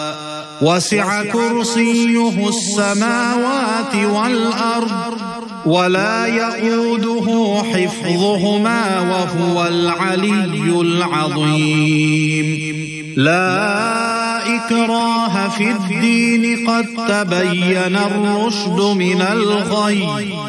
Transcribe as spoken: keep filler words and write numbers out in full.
وسع كرسيه السماوات والأرض ولا يئوده حفظهما وهو العلي العظيم. لا إكراه في الدين قد تبين الرشد من الغي